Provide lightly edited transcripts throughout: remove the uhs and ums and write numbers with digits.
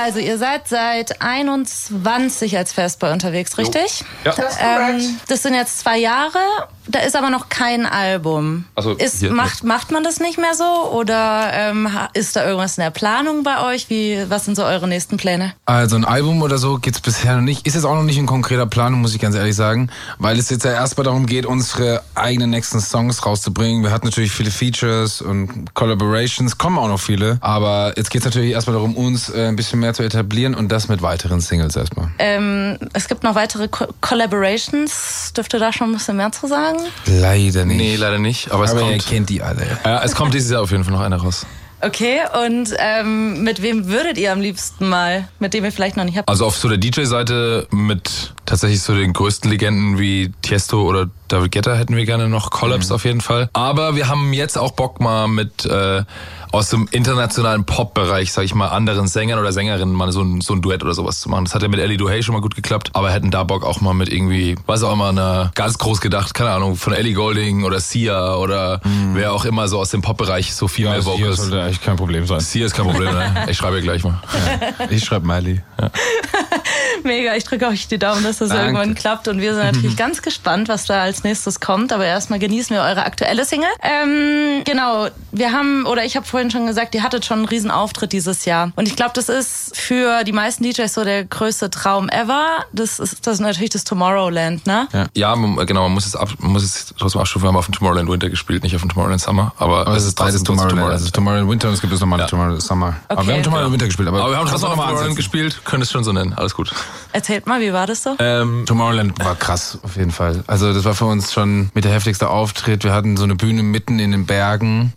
Also ihr seid seit 21 als Fastboy unterwegs, richtig? Ja. Das sind jetzt 2 Jahre, da ist aber noch kein Album. Also macht man das nicht mehr so oder ist da irgendwas in der Planung bei euch? Was sind so eure nächsten Pläne? Also ein Album oder so gibt's bisher noch nicht. Ist jetzt auch noch nicht in konkreter Planung, muss ich ganz ehrlich sagen, weil es jetzt ja erstmal darum geht, unsere eigenen nächsten Songs rauszubringen. Wir hatten natürlich viele Features und Collaborations, kommen auch noch viele, aber jetzt geht's natürlich erstmal darum, uns ein bisschen mehr zu etablieren und das mit weiteren Singles erstmal. Es gibt noch weitere Collaborations. Dürft ihr da schon ein bisschen mehr zu sagen? Leider nicht. Nee, leider nicht. Aber ihr kennt die alle. Ja, es kommt dieses Jahr auf jeden Fall noch einer raus. Okay, und mit wem würdet ihr am liebsten mal, mit dem ihr vielleicht noch nicht habt? Also auf so der DJ-Seite mit tatsächlich so den größten Legenden wie Tiesto oder David Guetta hätten wir gerne noch Collabs auf jeden Fall. Aber wir haben jetzt auch Bock mal mit aus dem internationalen Pop-Bereich, sag ich mal, anderen Sängern oder Sängerinnen mal so ein Duett oder sowas zu machen. Das hat ja mit Ellie Duhay schon mal gut geklappt, aber hätten da Bock auch mal mit irgendwie, weiß auch immer, eine ganz groß gedacht, keine Ahnung, von Ellie Goulding oder Sia oder wer auch immer so aus dem Pop-Bereich so viel mehr Vocals. Sia sollte eigentlich kein Problem sein. Sia ist kein Problem, ne? Ich schreibe ihr gleich mal. Ja. Ich schreibe Miley. Ja. Mega, ich drücke euch die Daumen, dass das irgendwann klappt und wir sind natürlich ganz gespannt, was da als nächstes kommt, aber erstmal genießen wir eure aktuelle Single. Genau, ich habe vorhin schon gesagt, ihr hattet schon einen riesen Auftritt dieses Jahr und ich glaube, das ist für die meisten DJs so der größte Traum ever. Das ist natürlich das Tomorrowland, ne? Ja, genau, man muss es trotzdem abstufen, wir haben auf dem Tomorrowland Winter gespielt, nicht auf dem Tomorrowland Summer, aber es ist beides Tomorrowland. Also Tomorrowland Winter und es gibt es nochmal Tomorrowland Summer. Okay. Aber wir haben Tomorrowland Winter gespielt. Aber wir haben trotzdem auf Tomorrowland gespielt, können es schon so nennen, alles gut. Erzählt mal, wie war das so? Tomorrowland war krass, auf jeden Fall. Also das war für uns schon mit der heftigste Auftritt. Wir hatten so eine Bühne mitten in den Bergen,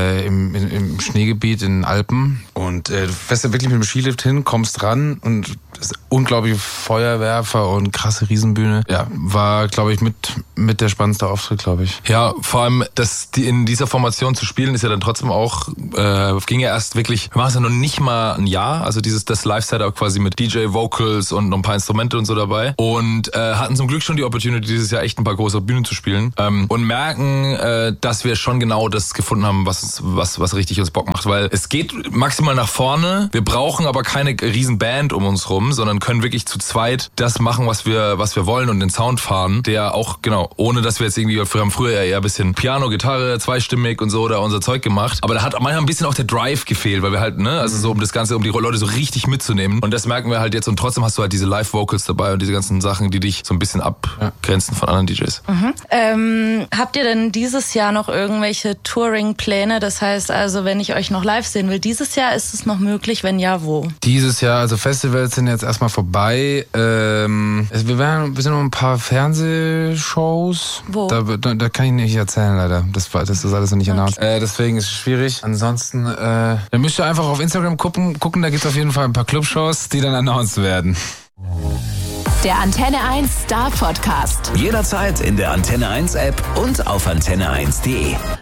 im Schneegebiet in den Alpen. Und du fährst da wirklich mit dem Skilift hin, kommst ran und das unglaubliche Feuerwerfer und krasse Riesenbühne. Ja, war, glaube ich, mit der spannendste Auftritt, glaube ich. Ja, vor allem, in dieser Formation zu spielen, ist ja dann trotzdem auch, ging ja erst wirklich, wir machen es ja noch nicht mal ein Jahr, also das Live-Setup quasi mit DJ-Vocals und noch ein paar Instrumente und so dabei und hatten zum Glück schon die Opportunity, dieses Jahr echt ein paar große Bühnen zu spielen und merken, dass wir schon genau das gefunden haben, was richtig uns Bock macht, weil es geht maximal nach vorne, wir brauchen aber keine riesen Band um uns rum, sondern können wirklich zu zweit das machen, was wir wollen und den Sound fahren, der auch, genau, ohne dass wir jetzt irgendwie, wir haben früher eher ein bisschen Piano, Gitarre, zweistimmig und so da unser Zeug gemacht, aber da hat manchmal ein bisschen auch der Drive gefehlt, weil wir halt, also so um das Ganze, um die Leute so richtig mitzunehmen und das merken wir halt jetzt und trotzdem hast du halt diese Live-Vocals dabei und diese ganzen Sachen, die dich so ein bisschen abgrenzen von anderen DJs. Habt ihr denn dieses Jahr noch irgendwelche Touring-Pläne? Das heißt also, wenn ich euch noch live sehen will, dieses Jahr ist es noch möglich, wenn ja, wo? Dieses Jahr, also Festivals sind jetzt erstmal vorbei. Wir sind noch ein paar Fernsehshows. Wo? Da kann ich nicht erzählen, leider. Das ist alles noch nicht announced. Deswegen ist es schwierig. Ansonsten, da müsst ihr einfach auf Instagram gucken, da gibt es auf jeden Fall ein paar Clubshows, die dann announced werden. Der Antenne 1 Star Podcast. Jederzeit in der Antenne 1 App und auf antenne1.de.